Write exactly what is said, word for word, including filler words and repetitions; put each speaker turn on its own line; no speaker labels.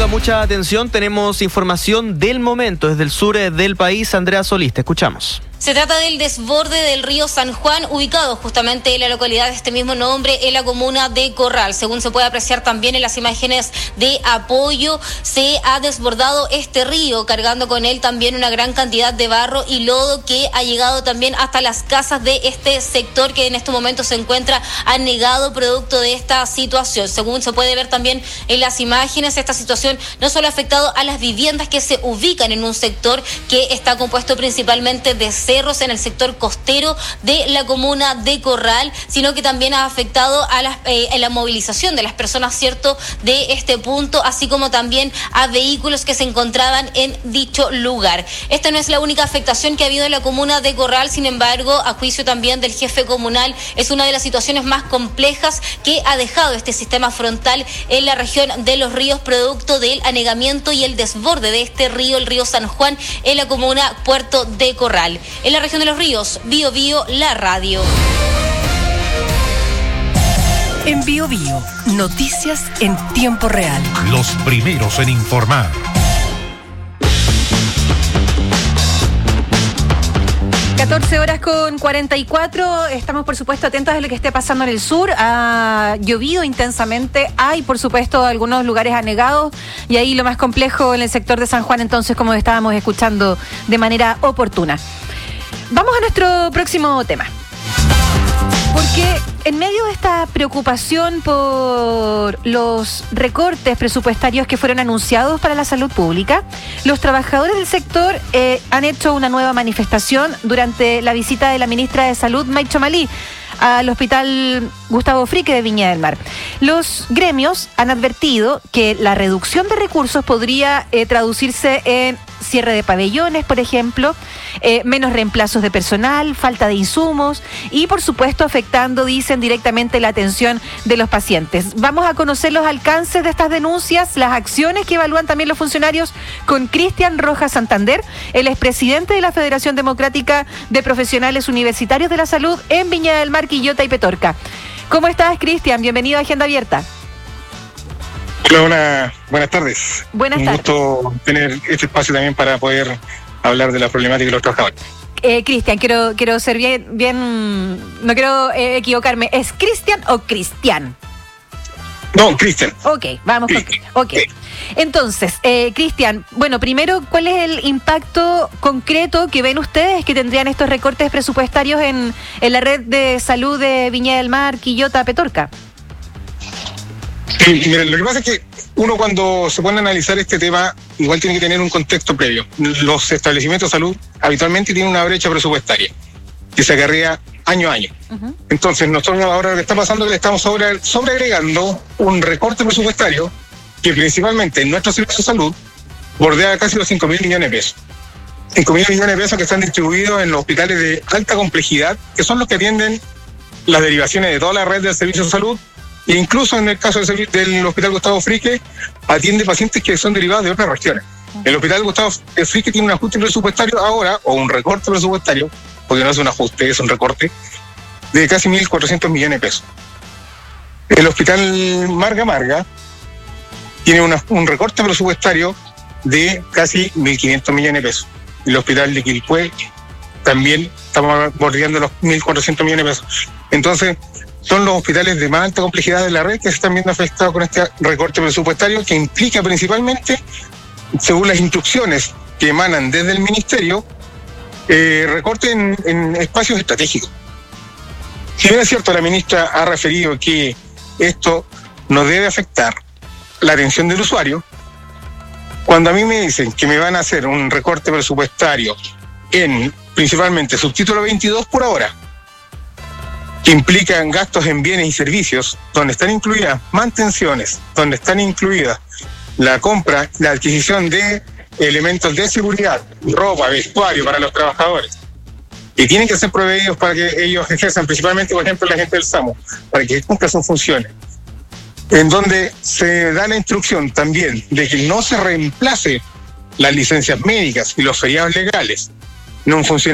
mucha atención, tenemos información del momento desde el sur del país. Andrea Solís, te escuchamos.
Se trata del desborde del río San Juan, ubicado justamente en la localidad de este mismo nombre, en la comuna de Corral. Según se puede apreciar también en las imágenes de apoyo, se ha desbordado este río, cargando con él también una gran cantidad de barro y lodo que ha llegado también hasta las casas de este sector que en este momento se encuentra anegado producto de esta situación. Según se puede ver también en las imágenes, esta situación no solo ha afectado a las viviendas que se ubican en un sector que está compuesto principalmente de cerros en el sector costero de la comuna de Corral, sino que también ha afectado a la, eh, a la movilización de las personas, cierto, de este punto, así como también a vehículos que se encontraban en dicho lugar. Esta no es la única afectación que ha habido en la comuna de Corral, sin embargo, a juicio también del jefe comunal, es una de las situaciones más complejas que ha dejado este sistema frontal en la región de Los Ríos, producto del anegamiento y el desborde de este río, el río San Juan, en la comuna Puerto de Corral. En la región de Los Ríos, Bio Bio, la radio.
En Bio Bio, noticias en tiempo real.
Los primeros en informar.
catorce horas con cuarenta y cuatro, estamos por supuesto atentos a lo que esté pasando en el sur. Ha llovido intensamente, hay por supuesto algunos lugares anegados y ahí lo más complejo en el sector de San Juan, entonces, como estábamos escuchando de manera oportuna. Vamos a nuestro próximo tema, porque en medio de esta preocupación por los recortes presupuestarios que fueron anunciados para la salud pública, los trabajadores del sector eh, han hecho una nueva manifestación durante la visita de la ministra de Salud, Maicho Malí, al Hospital Gustavo Frique de Viña del Mar. Los gremios han advertido que la reducción de recursos podría eh, traducirse en cierre de pabellones, por ejemplo, eh, menos reemplazos de personal, falta de insumos y, por supuesto, afectando, dicen, directamente la atención de los pacientes. Vamos a conocer los alcances de estas denuncias, las acciones que evalúan también los funcionarios con Cristian Rojas Santander, el expresidente de la Federación Democrática de Profesionales Universitarios de la Salud en Viña del Mar, Quillota y Petorca. ¿Cómo estás, Cristian? Bienvenido a Agenda Abierta.
Hola, buena, buenas tardes.
Buenas tardes.
Un gusto tener este espacio también para poder hablar de la problemática de los trabajadores.
Eh, Cristian, quiero, quiero ser bien, bien, no quiero eh, equivocarme. ¿Es Cristian o Cristian?
No, Cristian.
Ok, vamos con Cristian. Ok. Entonces, eh, Cristian, bueno, primero, ¿cuál es el impacto concreto que ven ustedes que tendrían estos recortes presupuestarios en, en la red de salud de Viña del Mar, Quillota, Petorca?
Sí, miren, lo que pasa es que uno, cuando se pone a analizar este tema, igual tiene que tener un contexto previo. Los establecimientos de salud habitualmente tienen una brecha presupuestaria que se acarrea año a año. Uh-huh. Entonces, nosotros ahora lo que está pasando es que le estamos sobre, sobreagregando un recorte presupuestario que principalmente en nuestro servicio de salud bordea casi los cinco mil millones de pesos. cinco mil millones de pesos que están distribuidos en los hospitales de alta complejidad, que son los que atienden las derivaciones de toda la red del servicio de salud. E incluso en el caso del, del Hospital Gustavo Frique, atiende pacientes que son derivados de otras regiones. El Hospital Gustavo Frique tiene un ajuste presupuestario ahora, o un recorte presupuestario, porque no es un ajuste, es un recorte, de casi mil cuatrocientos millones de pesos. El Hospital Marga Marga tiene una, un recorte presupuestario de casi mil quinientos millones de pesos. El Hospital de Quilpué también estamos bordeando los mil cuatrocientos millones de pesos. Entonces, son los hospitales de más alta complejidad de la red que se están viendo afectados con este recorte presupuestario, que implica principalmente, según las instrucciones que emanan desde el Ministerio, eh, recorte en, en espacios estratégicos. Si bien es cierto, la ministra ha referido que esto no debe afectar la atención del usuario, cuando a mí me dicen que me van a hacer un recorte presupuestario en principalmente subtítulo veintidós por ahora, que implican gastos en bienes y servicios, donde están incluidas mantenciones, donde están incluidas la compra, la adquisición de elementos de seguridad, ropa, vestuario para los trabajadores, y tienen que ser proveídos para que ellos ejerzan, principalmente, por ejemplo, la gente del SAMU, para que cumplan sus funciones, en donde se da la instrucción también de que no se reemplace las licencias médicas y los feriados legales en un funcionamiento